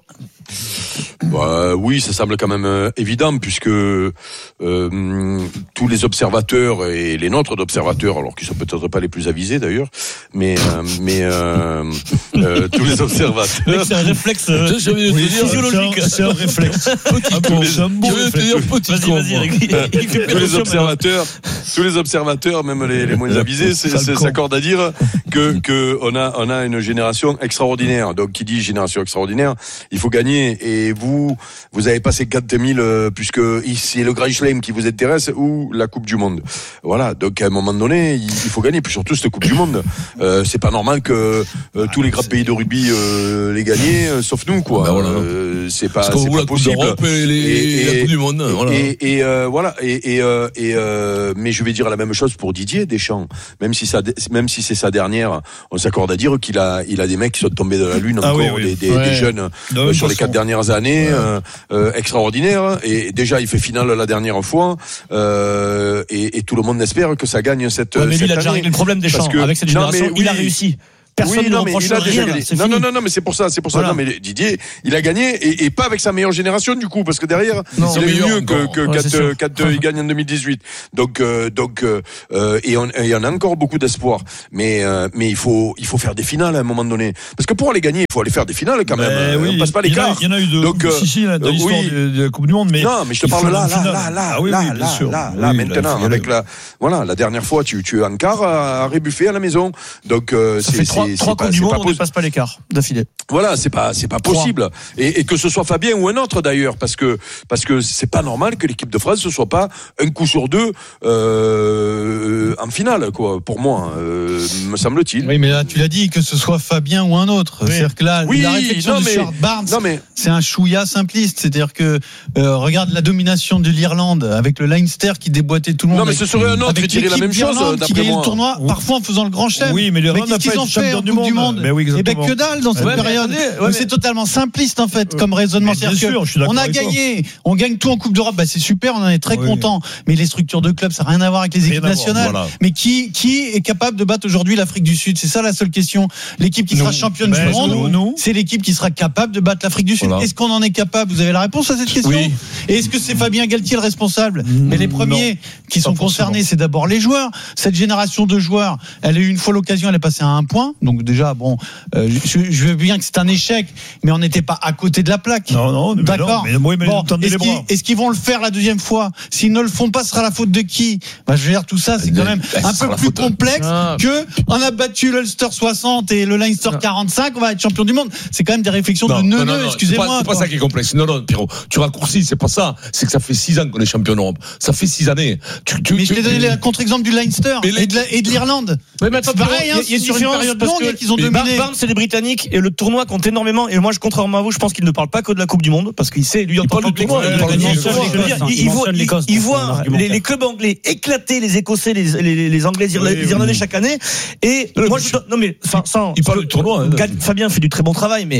Speaker 17: Bah, oui, ça semble quand même euh, évident puisque euh, tous les observateurs et les nôtres d'observateurs, alors qu'ils sont peut-être pas les plus avisés d'ailleurs, mais euh, mais euh, euh, tous les observateurs.
Speaker 10: C'est un réflexe euh,
Speaker 15: je, je vais
Speaker 14: oui,
Speaker 15: te dire,
Speaker 14: physiologique. C'est un réflexe.
Speaker 15: Petit con. Je vais te dire petit
Speaker 10: vas-y,
Speaker 15: con.
Speaker 10: Vas-y, Eric.
Speaker 17: Tous les observateurs, tous les observateurs, même les, les moins avisés, c'est, c'est, s'accordent à dire que que on a on a une génération extraordinaire. Donc qui dit génération extraordinaire, il faut gagner. Et vous, vous avez passé quatre mille, euh, puisque c'est le Grand Chelem qui vous intéresse ou la Coupe du Monde. Voilà. Donc à un moment donné, il, il faut gagner. Puis surtout cette Coupe du Monde. Euh, c'est pas normal que euh, tous les grands pays de rugby euh, les gagnent, euh, sauf nous, quoi.
Speaker 15: Ben voilà.
Speaker 17: euh, c'est pas,
Speaker 15: c'est pas possible.
Speaker 17: Et,
Speaker 15: les,
Speaker 17: et,
Speaker 15: la Coupe du Monde.
Speaker 17: Et,
Speaker 15: voilà.
Speaker 17: Et, et euh, voilà. Et, et, euh, et euh, mais je vais dire la même chose pour Didier Deschamps. Même si ça, même si c'est sa dernière, on s'accorde à dire qu'il a, il a des mecs qui sont tombés de la lune encore, ah oui, oui. des, des, ouais. des jeunes euh, sur les quatre dernières années, ouais. euh, euh, extraordinaires. Et déjà, il fait finale la dernière fois, euh, et, et tout le monde espère que ça gagne cette.
Speaker 10: Ouais, mais lui,
Speaker 17: cette
Speaker 10: il a déjà réglé le problème des champs. Avec cette génération, non, oui, il a réussi. Personne
Speaker 17: oui,
Speaker 10: ne
Speaker 17: non,
Speaker 10: reproche
Speaker 17: mais il a
Speaker 10: rien. C'est
Speaker 17: non,
Speaker 10: fini.
Speaker 17: non, non, non, mais c'est pour ça, c'est pour ça.
Speaker 10: Voilà.
Speaker 17: Non, mais Didier, il a gagné et, et pas avec sa meilleure génération du coup, parce que derrière,
Speaker 15: non,
Speaker 17: il est mieux que, que
Speaker 10: ouais,
Speaker 17: quatre, quatre, il gagne en deux mille dix-huit. Donc, euh, donc, euh, et on, il y en a encore beaucoup d'espoir. Mais, euh, mais il faut, il faut faire des finales à un moment donné. Parce que pour aller gagner, il faut aller faire des finales quand même.
Speaker 14: Mais
Speaker 17: oui, on passe pas les quarts.
Speaker 14: Il y en a eu deux.
Speaker 17: Donc, euh,
Speaker 14: si, si, là, dans l'histoire
Speaker 17: oui.
Speaker 14: de, de la Coupe du Monde, mais.
Speaker 17: Non, mais je te parle là, là, là, là,
Speaker 14: ah, oui,
Speaker 17: là,
Speaker 14: oui, bien
Speaker 17: là,
Speaker 14: sûr.
Speaker 17: là, là,
Speaker 14: oui,
Speaker 17: maintenant, avec la, voilà, la dernière fois, tu, tu es en quart à, à rébuffer à la maison. Donc, euh,
Speaker 10: ça
Speaker 17: c'est,
Speaker 10: fait trois,
Speaker 17: c'est,
Speaker 10: trois
Speaker 17: c'est
Speaker 10: Coupes du Monde, on dépasse pas l'écart d'affilée.
Speaker 17: Voilà, c'est pas, c'est pas possible. Et, et que ce soit Fabien ou un autre d'ailleurs, parce que, parce que c'est pas normal que l'équipe de France ne soit pas un coup sur deux, euh, en finale, quoi, pour moi, euh, me semble-t-il.
Speaker 9: Oui, mais là, tu l'as dit, que ce soit Fabien ou un autre. Oui. C'est-à-dire que là,
Speaker 17: oui,
Speaker 9: la réflexion
Speaker 17: non,
Speaker 9: de
Speaker 17: mais,
Speaker 9: Stuart Barnes,
Speaker 17: non, mais,
Speaker 9: c'est un chouïa simpliste. C'est-à-dire que, euh, regarde la domination de l'Irlande avec le Leinster qui déboîtait tout le monde.
Speaker 17: Non, mais ce serait un autre qui dirait la même chose, d'après
Speaker 9: qui gagnait
Speaker 17: moi.
Speaker 9: le tournoi, oui. Parfois en faisant le grand chelem.
Speaker 14: Oui, mais l'Irlande n'a pas été champion du monde.
Speaker 9: monde.
Speaker 14: Mais oui,
Speaker 9: et ben que dalle dans cette
Speaker 14: ouais,
Speaker 9: période.
Speaker 14: Mais,
Speaker 9: ouais, mais c'est totalement simpliste en fait, comme raisonnement.
Speaker 14: Bien sûr, je suis d'accord
Speaker 9: on a gagné, on gagne tout en Coupe d'Europe, bah c'est super, on en est très oui. content. Mais les structures de club, ça n'a rien à voir avec les équipes nationales. Voilà. Mais qui qui est capable de battre aujourd'hui l'Afrique du Sud? C'est ça la seule question. L'équipe qui sera nous. championne ben, du monde, nous, nous. c'est l'équipe qui sera capable de battre l'Afrique du Sud. Voilà. Est-ce qu'on en est capable? Vous avez la réponse à cette question? Oui. Et est-ce que c'est Fabien Galtier le responsable? mmh, Mais les premiers non. qui sont concernés, c'est d'abord les joueurs. Cette génération de joueurs, elle a eu une fois l'occasion, elle est passée à un point. Donc déjà, bon, euh, je, je veux bien que c'est un échec, mais on n'était pas à côté de la plaque.
Speaker 14: Non, non, mais d'accord.
Speaker 9: Mais, mais, mais bon, est-ce, qu'ils, est-ce qu'ils vont le faire la deuxième fois? S'ils ne le font pas, ce sera la faute de qui? Bah, je veux dire, tout ça, c'est quand même un peu plus complexe ah. que on a battu l'Ulster soixante et le Leinster ah. quarante-cinq, on va être champion du monde. C'est quand même des réflexions non, de neuneux, non, non, excusez-moi.
Speaker 15: C'est pas, c'est pas ça qui est complexe. Non, non, Pierrot, tu raccourcis, c'est pas ça. C'est que ça fait six ans qu'on est champion d'Europe. Ça fait six années.
Speaker 9: Tu, tu, mais tu, je t'ai donné le contre-exemple du Leinster et, et, de la, et de l'Irlande.
Speaker 10: Oui, mais attends,
Speaker 9: c'est pareil, hein, il y a, y a sur une période longue qu'ils ont dominé.
Speaker 10: Barnes, c'est les Britanniques et le tournoi compte énormément. Et moi, je, contrairement à vous, je pense qu'il ne parle pas que de la Coupe du Monde parce qu'il sait, lui, en tant que tournoi, il voit, il voit les clubs anglais éclater les Écossais, les, les, les Anglais, les, oui, les Irlandais oui. chaque année. Et euh, moi, je, non mais sans, sans
Speaker 15: il parle du tournoi. Hein,
Speaker 10: Fabien fait du très bon travail, mais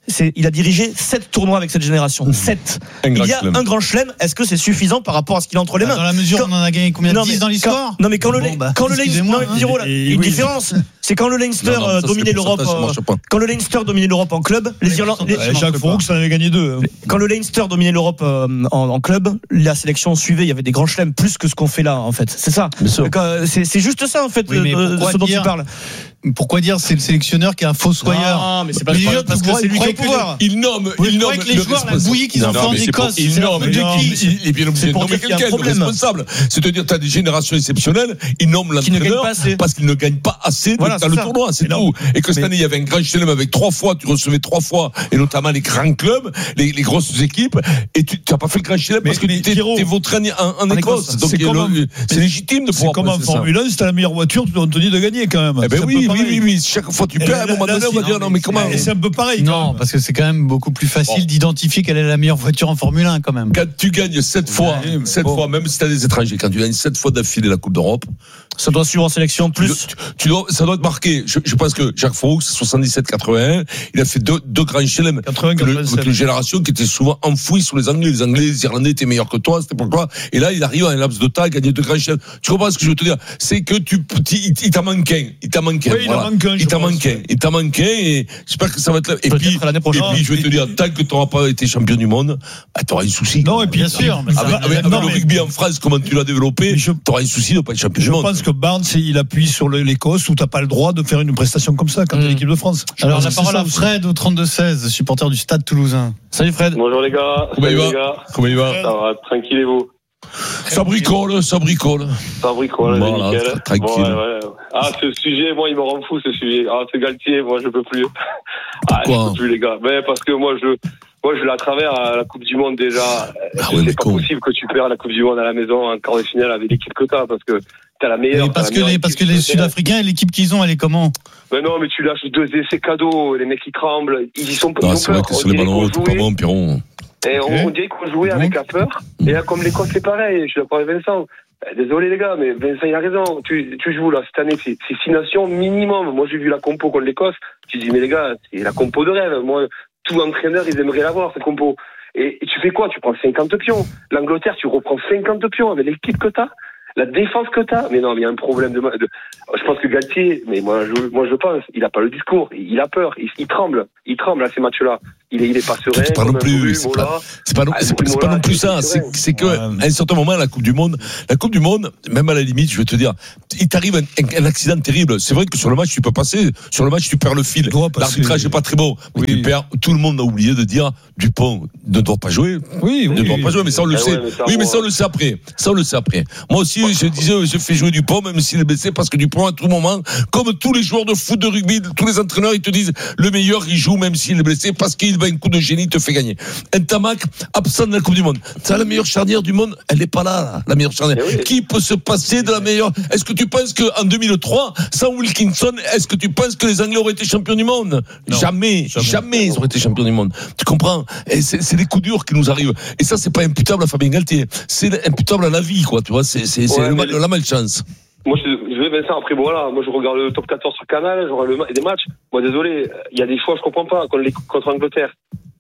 Speaker 10: c'est, il a dirigé sept tournois avec cette génération. sept. Il y a un grand chelem. Est-ce que c'est suffisant par rapport à ce qu'il a entre les mains?
Speaker 9: Dans la mesure où on en a gagné combien? dix dans l'histoire?
Speaker 10: Non, mais quand le,
Speaker 9: bon, bah,
Speaker 10: quand le Leinster, non, mais Pierrot, là, une
Speaker 14: oui.
Speaker 10: différence. C'est quand le Leinster
Speaker 15: Non, non, ça,
Speaker 10: dominait
Speaker 15: c'est
Speaker 10: l'Europe,
Speaker 15: euh,
Speaker 10: quand le Leinster dominait l'Europe en club, les Irlandais,
Speaker 14: Jacques Froux, ça en avait gagné deux.
Speaker 10: quand le Leinster dominait l'Europe euh, en, en club, la sélection suivait, il y avait des grands chelems plus que ce qu'on fait là, en fait. C'est ça. C'est, c'est juste ça, en fait,
Speaker 9: oui, mais
Speaker 10: de, de ce dont tu parles.
Speaker 9: Pourquoi dire c'est le sélectionneur qui est un fossoyeur?
Speaker 10: Non, mais c'est pas
Speaker 9: mais
Speaker 10: déjà, parce que c'est lui qui a le pouvoir.
Speaker 15: Il nomme,
Speaker 9: Vous
Speaker 15: il nomme
Speaker 9: que les joueurs, la bouillie qu'ils ont fait en Écosse,
Speaker 15: il nomme, il est bien obligé de nommer quelqu'un de responsable. C'est-à-dire, tu as des générations exceptionnelles, il nomme l'entraîneur parce qu'il ne gagne pas assez dans le tournoi, c'est tout. Et que cette année, il y avait un grand chelem avec trois fois, tu recevais trois fois, et notamment les grands clubs, les, les grosses équipes, et tu n'as pas fait le grand chelem parce que tu t'es vautré en, en Écosse. Donc c'est légitime de pouvoir.
Speaker 14: C'est comme en Formule un, si t'as la meilleure voiture, tu dois te dire de gagner quand même.
Speaker 15: Eh ben oui, oui, oui, oui. Chaque fois tu perds, à un moment donné, on va dire non, mais comment?
Speaker 14: C'est un peu pareil.
Speaker 9: Non, parce que c'est quand même beaucoup plus facile d'identifier quelle est la meilleure voiture en Formule un quand même.
Speaker 15: Quand tu gagnes sept fois, sept fois, même si t'as des étrangers, quand tu gagnes sept fois d'affilée la Coupe d'Europe,
Speaker 10: ça doit suivre en sélection plus.
Speaker 15: Tu, tu dois, ça doit être marqué. Je, je pense que Jacques Froux, soixante-dix-sept quatre-vingt-un, il a fait deux, deux grands chelems. Avec une génération qui était souvent enfouie sous les Anglais. Les Anglais, les Irlandais étaient meilleurs que toi, c'était pourquoi. Et là, il arrive à un laps de temps à gagner deux grands chelems. Tu comprends ce que je veux te dire? C'est que tu, il, il t'a manqué un. Il t'a manqué un.
Speaker 14: Oui,
Speaker 15: voilà.
Speaker 14: il,
Speaker 15: il t'a manqué un. Il t'a manqué et j'espère que ça va être là. Et puis,
Speaker 10: l'année prochaine.
Speaker 15: Et puis, je vais te dire, tant que tu n'auras pas été champion du monde, bah, tu auras un souci.
Speaker 14: Non, et puis, bien sûr.
Speaker 15: Avec, avec, avec non, le mais... rugby en France, comment tu l'as développé, tu auras un souci de ne pas être champion du monde.
Speaker 14: Je pense que Barnes, il appuie sur l'Écosse où tu n'as pas le droit de faire une prestation comme ça quand mmh. tu es l'équipe de France.
Speaker 9: Alors, la parole à Fred au trente-deux seize, supporter du Stade Toulousain.
Speaker 10: Salut Fred.
Speaker 18: Bonjour les gars.
Speaker 15: Comment il va? Comment il va?
Speaker 18: Ça va, tranquille et vous?
Speaker 15: Ça bricole, ça bricole.
Speaker 18: Ça bricole,
Speaker 15: voilà,
Speaker 18: nickel.
Speaker 15: Tranquille.
Speaker 18: Bon, ouais, ouais. Ah, ce sujet, moi, il me rend fou, ce sujet. Ah, ce Galtier, moi, je peux plus. Ah,
Speaker 15: Pourquoi?
Speaker 18: je peux plus, les gars. Mais parce que moi, je, moi, je la travers à la Coupe du Monde déjà.
Speaker 15: Ah ouais,
Speaker 18: c'est pas con. possible que tu perds la Coupe du Monde à la maison en quart de finale avec l'équipe que t'as, parce que t'as la meilleure.
Speaker 9: Mais parce
Speaker 18: la
Speaker 9: que
Speaker 18: meilleure
Speaker 9: les, parce que les Sud-Africains et l'équipe qu'ils ont, elle est comment?
Speaker 18: Mais non, mais tu lâches deux essais cadeaux, les mecs, ils tremblent. Ils y sont pas.
Speaker 15: Non, c'est vrai que sur les ballons, t'es pas bon, Piron.
Speaker 18: Et okay. on, on dirait qu'on jouait avec la peur. Et là, comme l'Écosse, c'est pareil. Je suis d'accord avec Vincent. Désolé, les gars, mais Vincent, il a raison. Tu, tu joues, là, cette année, c'est, c'est six nations minimum. Moi, j'ai vu la compo contre l'Écosse. Tu dis, mais les gars, c'est la compo de rêve. Moi, tout entraîneur, ils aimeraient l'avoir, cette compo. Et, et tu fais quoi? Tu prends cinquante pions. L'Angleterre, tu reprends cinquante pions avec l'équipe que t'as. La défense que t'as, mais non, mais il y a un problème de, de, je pense que Galtier, mais moi, je, moi, je pense, il a pas le discours, il a peur, il, il tremble, il tremble à ces matchs-là. Il est, il est pas serein.
Speaker 15: C'est pas non plus, c'est pas, c'est pas, non, c'est pas, c'est pas non plus ça. C'est, c'est que, à un certain moment, la Coupe du Monde, la Coupe du Monde, même à la limite, je vais te dire, il t'arrive un, un, un accident terrible. C'est vrai que sur le match, tu peux passer, sur le match, tu perds le fil. L'arbitrage est pas très bon. Mais oui. Tu perds, tout le monde a oublié de dire, Dupont ne doit pas jouer.
Speaker 14: Oui, oui.
Speaker 15: Ne doit pas jouer, mais ça, on le ah sait. Ouais, mais ça, oui, mais ça, on le sait après. Ça, on le sait après. Moi aussi, je disais, je fais jouer Dupont, même s'il est blessé, parce que Dupont, à tout moment, comme tous les joueurs de foot, de rugby, tous les entraîneurs, ils te disent, le meilleur, il joue, même s'il est blessé, parce qu'il va un coup de génie, te fait gagner. Un Tamac, absent de la Coupe du Monde. C'est la meilleure charnière du monde, elle n'est pas là, là, la meilleure charnière. Oui. Qui peut se passer de la meilleure? Est-ce que tu penses qu'en deux mille trois, sans Wilkinson, est-ce que tu penses que les Anglais auraient été champions du monde? Non, jamais, jamais, jamais ils auraient été champions du monde. Tu comprends? Et c'est, c'est les coups durs qui nous arrivent. Et ça, c'est pas imputable à Fabien Galtier. C'est imputable à la vie, quoi. Tu vois, c'est, c'est, ouais, c'est le, le, la malchance.
Speaker 18: Moi, je, je vais Vincent, après, bon, voilà, moi, je regarde le top quatorze sur Canal, je regarde le, des matchs. Moi, désolé, il y a des fois, je comprends pas, contre, les, contre l'Angleterre.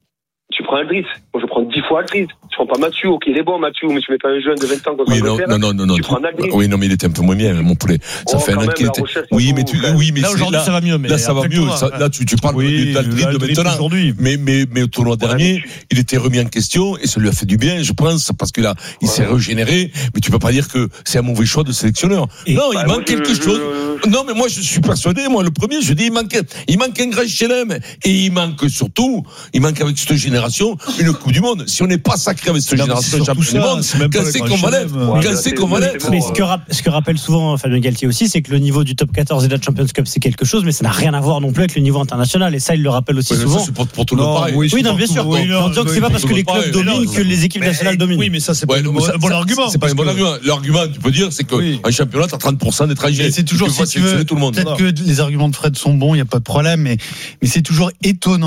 Speaker 18: Tu prends Aldrit. Moi, je prends dix fois Aldrit. Tu prends pas Mathieu. Ok, il est bon, Mathieu, mais tu mets pas un jeune de vingt ans contre
Speaker 15: oui, non, non, non, non, non.
Speaker 18: Tu prends Aldrit.
Speaker 15: Oui, non, mais il était un peu moins bien, mon poulet. Ça oh, fait un an qu'il était. Oui, mais tu, oui, mais
Speaker 10: là, aujourd'hui,
Speaker 15: là,
Speaker 10: ça va mieux, mais.
Speaker 15: Là, ça va mieux. Toi, ça, là, tu, tu parles oui, d'Aldrit de maintenant. Aujourd'hui. Mais, mais, mais au tournoi ouais, dernier, tu... il était remis en question et ça lui a fait du bien, je pense, parce que là, il ouais. s'est régénéré. Mais tu peux pas dire que c'est un mauvais choix de sélectionneur. Et non, bah, il manque quelque je, chose. Je... Non, mais moi, je suis persuadé, moi, le premier, je dis, il manque, il manque un grand chelem. Et il manque surtout, il manque avec cette génération, une Coupe du Monde. Si on n'est pas sacré avec cette non, génération champion du monde, quand c'est qu'on va l'être, quand c'est qu'on va l'être.
Speaker 16: Mais ce que, rap- ce que rappelle souvent Fabien Galtier aussi, c'est que le niveau du top quatorze et de la Champions Cup, c'est quelque chose, mais ça n'a rien à voir non plus avec le niveau international. Et ça, il le rappelle aussi
Speaker 15: oui,
Speaker 16: souvent.
Speaker 15: Ça, c'est pour, pour tout le monde pareil.
Speaker 16: Oui, oui non, bien sûr.
Speaker 14: Oui,
Speaker 16: en disant que c'est pas parce que les clubs dominent que les équipes nationales dominent.
Speaker 14: Oui, mais ça, c'est pas un bon argument.
Speaker 15: C'est pas un bon argument. L'argument, tu peux dire, c'est qu'un championnat, t'as trente pour cent d'étrangers.
Speaker 9: C'est toujours, si tu veux, peut-être que les arguments de Fred sont bons, il n'y a pas de problème, mais c'est toujours étonnant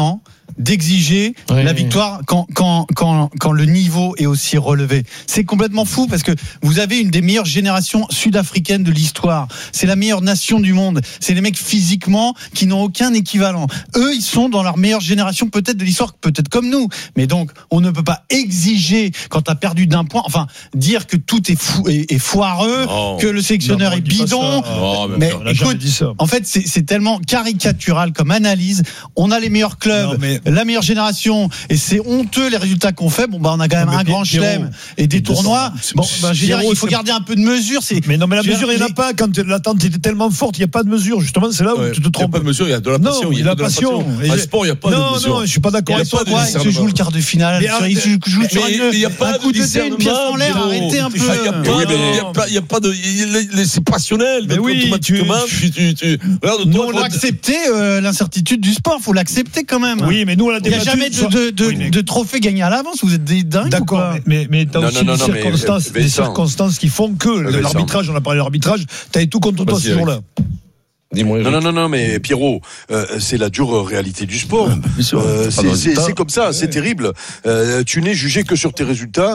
Speaker 9: d'exiger
Speaker 14: Oui,
Speaker 9: la
Speaker 14: oui.
Speaker 9: victoire quand, quand, quand, quand le niveau est aussi relevé. C'est complètement fou parce que vous avez une des meilleures générations sud-africaines de l'histoire. C'est la meilleure nation du monde. C'est les mecs physiquement qui n'ont aucun équivalent. Eux, ils sont dans leur meilleure génération peut-être de l'histoire, peut-être comme nous. Mais donc, on ne peut pas exiger quand tu as perdu d'un point, enfin, dire que tout est, fou, est, est foireux,
Speaker 15: Non.
Speaker 9: que le sélectionneur
Speaker 14: Non,
Speaker 9: est
Speaker 14: on dit pas
Speaker 9: bidon.
Speaker 14: ça.
Speaker 15: Oh, mais
Speaker 9: Mais
Speaker 14: on n'a jamais
Speaker 9: écoute,
Speaker 14: dit ça.
Speaker 9: en fait, c'est, c'est tellement caricatural comme analyse. On a les meilleurs clubs,
Speaker 14: Non, mais-
Speaker 9: la meilleure génération, et c'est honteux les résultats qu'on fait. Bon, bah, on a quand même
Speaker 14: Non, mais
Speaker 9: un grand
Speaker 14: Pierrot,
Speaker 9: chelem et des tournois.
Speaker 14: c'est-
Speaker 9: Bon, bah, je veux dire,
Speaker 14: Pierrot,
Speaker 9: il faut
Speaker 14: c'est-
Speaker 9: garder un peu de mesure. C'est,
Speaker 14: Mais non, mais la
Speaker 9: je veux
Speaker 14: mesure,
Speaker 9: dire,
Speaker 14: il n'y en a
Speaker 9: les-
Speaker 14: pas. Quand l'attente était tellement forte, il n'y a pas de mesure. Justement, c'est là où
Speaker 15: Ouais,
Speaker 14: tu te
Speaker 15: il y a
Speaker 14: trompes.
Speaker 15: pas de mesure, il y a de la
Speaker 14: Non,
Speaker 15: passion.
Speaker 14: il y a de la
Speaker 15: que
Speaker 14: passion. Et
Speaker 15: En
Speaker 14: j'ai-
Speaker 15: sport, il n'y a pas
Speaker 14: non,
Speaker 15: de mesure.
Speaker 14: non, je suis pas d'accord
Speaker 15: Il y a
Speaker 14: avec toi.
Speaker 15: pas de
Speaker 9: Ouais, il se
Speaker 15: discernement.
Speaker 9: joue le quart de finale.
Speaker 15: Mais
Speaker 9: Sur- il
Speaker 15: arrête-
Speaker 9: se joue sur
Speaker 15: mais-
Speaker 9: une-
Speaker 15: mais il y a
Speaker 9: un
Speaker 15: pas
Speaker 9: coup
Speaker 15: de
Speaker 9: de dé, une pièce en l'air.
Speaker 15: discernement,
Speaker 9: Arrêtez un
Speaker 15: Il
Speaker 9: peu.
Speaker 15: y a pas,
Speaker 17: Oui, mais-
Speaker 15: il y a pas, il y a pas de, il- il- c'est passionnel.
Speaker 14: Mais
Speaker 15: donc
Speaker 14: oui,
Speaker 15: automatiquement, tu, tu, tu, regarde,
Speaker 9: Nous,
Speaker 15: toi,
Speaker 9: on
Speaker 15: toi,
Speaker 9: doit accepter euh, l'incertitude du sport. Faut l'accepter quand même.
Speaker 14: Oui, mais nous, on l'a
Speaker 9: Il n'y a
Speaker 14: débattu
Speaker 9: jamais de,
Speaker 14: sur-
Speaker 9: de, de,
Speaker 14: Oui, mais-
Speaker 9: de trophée gagné à l'avance. Vous êtes des dingues. ou
Speaker 14: D'accord,
Speaker 9: quoi
Speaker 14: mais, mais t'as
Speaker 17: Non,
Speaker 14: aussi
Speaker 17: non, non,
Speaker 14: des
Speaker 17: mais,
Speaker 14: circonstances,
Speaker 17: euh,
Speaker 14: des
Speaker 17: Vincent.
Speaker 14: circonstances qui font que
Speaker 17: Vincent.
Speaker 14: l'arbitrage, on a parlé de l'arbitrage, t'avais tout contre toi
Speaker 15: Vas-y,
Speaker 14: ce jour-là.
Speaker 15: dis-moi.
Speaker 17: Non,
Speaker 15: Eric.
Speaker 17: non, non, non, mais Pierrot, euh, c'est la dure réalité du sport.
Speaker 15: bien sûr,
Speaker 17: Euh,
Speaker 15: c'est pas
Speaker 17: c'est,
Speaker 15: le
Speaker 17: c'est,
Speaker 15: résultat.
Speaker 17: c'est comme ça, c'est terrible. Euh, tu n'es jugé que sur tes résultats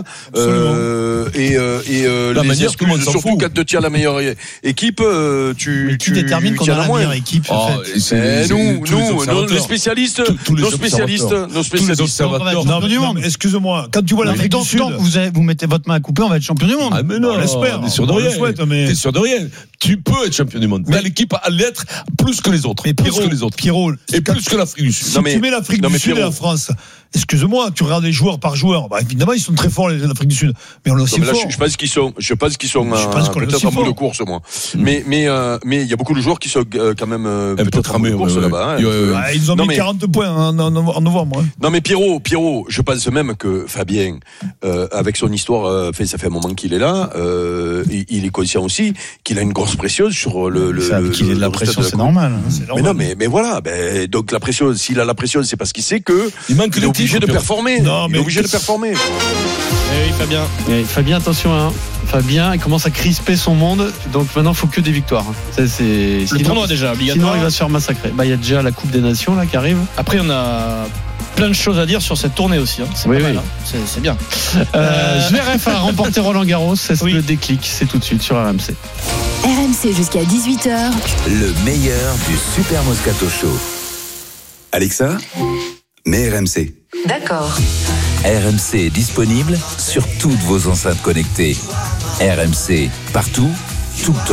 Speaker 17: euh, et, euh, et euh,
Speaker 15: La
Speaker 17: les
Speaker 15: manière, tout le monde
Speaker 17: excuses,
Speaker 15: s'en
Speaker 17: surtout
Speaker 15: fout.
Speaker 17: quand tu tiens la meilleure é- équipe, euh, tu,
Speaker 9: Mais qui
Speaker 17: tu
Speaker 9: détermine qu'on
Speaker 17: tu
Speaker 9: a
Speaker 17: en as
Speaker 9: la
Speaker 17: moins.
Speaker 9: meilleure équipe en
Speaker 15: Oh,
Speaker 9: fait.
Speaker 15: et c'est-
Speaker 17: Mais
Speaker 15: c'est-
Speaker 17: nous,
Speaker 15: tous les
Speaker 17: nous, nos,
Speaker 15: observateurs.
Speaker 17: les spécialistes,
Speaker 15: Tous- tous les
Speaker 17: nos spécialistes,
Speaker 15: observateurs.
Speaker 17: nos
Speaker 15: Tous les
Speaker 17: spécialistes.
Speaker 15: observateurs.
Speaker 9: champion
Speaker 14: Non,
Speaker 9: du
Speaker 14: non,
Speaker 9: monde.
Speaker 14: mais excuse-moi, quand tu vois
Speaker 9: Mais
Speaker 14: l'Afrique
Speaker 9: donc,
Speaker 14: du Sud.
Speaker 9: donc, vous, avez- vous mettez votre main à couper, on va être champion du monde.
Speaker 15: Ah, mais non,
Speaker 14: On l'espère.
Speaker 15: t'es sûr de
Speaker 14: On le
Speaker 15: rien.
Speaker 14: souhaite, mais-
Speaker 15: T'es sûr de rien. Tu peux être champion du monde. Mais l'équipe à l'être plus que les autres.
Speaker 14: Mais
Speaker 15: plus
Speaker 14: Pierrot,
Speaker 15: que les autres.
Speaker 14: Pierrot,
Speaker 15: Et plus que l'Afrique du Sud.
Speaker 14: si
Speaker 17: Non, mais-
Speaker 14: tu mets l'Afrique
Speaker 17: non,
Speaker 14: du
Speaker 17: mais
Speaker 14: Sud et
Speaker 17: Pierrot.
Speaker 14: la France, excuse-moi, tu regardes les joueurs par joueur. Bah, évidemment, ils sont très forts, les l'Afrique du Sud. Mais on est aussi
Speaker 17: Non, mais là,
Speaker 14: fort.
Speaker 17: je, je pense qu'ils sont, je pense qu'ils sont,
Speaker 14: Je
Speaker 17: euh,
Speaker 14: pense qu'on est
Speaker 17: peut-être
Speaker 14: aussi
Speaker 17: en bout de
Speaker 14: fort.
Speaker 17: course, moi. Mais, mais, euh, mais il y a beaucoup de joueurs qui sont euh, quand même euh,
Speaker 15: Un peu
Speaker 17: peut-être en bout
Speaker 15: cramés,
Speaker 17: de course
Speaker 15: ouais, ouais.
Speaker 17: là-bas. hein.
Speaker 15: Ouais, ouais, ouais.
Speaker 14: Ah, ils ont
Speaker 17: Non,
Speaker 14: mis
Speaker 17: mais-
Speaker 14: quarante points en, en- en novembre. hein.
Speaker 17: Non mais Pierrot, Pierrot, je pense même que Fabien, euh, avec son histoire, euh, fait, ça fait un moment qu'il est là, euh, il, il est conscient aussi qu'il a une grosse pression sur le. le,
Speaker 9: Ça,
Speaker 17: le
Speaker 9: qu'il ait de
Speaker 17: le
Speaker 9: la
Speaker 17: résultat
Speaker 9: pression,
Speaker 17: de la
Speaker 9: c'est
Speaker 17: Coupe.
Speaker 9: normal. hein.
Speaker 14: C'est
Speaker 17: Mais
Speaker 14: normal.
Speaker 17: non, mais, mais voilà, ben, donc la pression, s'il a la pression, c'est parce qu'il sait que
Speaker 15: Il manque
Speaker 17: il est
Speaker 15: de
Speaker 17: obligé
Speaker 15: titres,
Speaker 17: de
Speaker 15: Pierrot.
Speaker 17: performer.
Speaker 14: Non,
Speaker 17: il
Speaker 14: mais-
Speaker 17: est obligé de performer.
Speaker 10: Eh oui, Fabien.
Speaker 19: Et Fabien, attention, hein. Fabien, il commence à crisper son monde, donc maintenant il faut que des victoires. hein. Ça, c'est...
Speaker 10: Le
Speaker 19: sinon-
Speaker 10: tournoi déjà
Speaker 19: Sinon,
Speaker 10: obligatoire.
Speaker 19: il va se faire massacrer. Bah, il y a déjà la Coupe des Nations là qui arrive.
Speaker 10: Après, on a plein de choses à dire sur cette tournée aussi. hein. C'est
Speaker 19: Oui,
Speaker 10: pas
Speaker 19: oui.
Speaker 10: mal. hein. C'est, c'est bien.
Speaker 19: Euh, Zverev a remporté Roland Garros. C'est
Speaker 10: Oui.
Speaker 19: le déclic, c'est tout de suite sur R M C.
Speaker 7: R M C jusqu'à dix-huit heures.
Speaker 8: Le meilleur du Super Moscato Show.
Speaker 20: Alexa, mets R M C.
Speaker 7: D'accord.
Speaker 8: R M C est disponible sur toutes vos enceintes connectées. R M C, partout, tout le temps.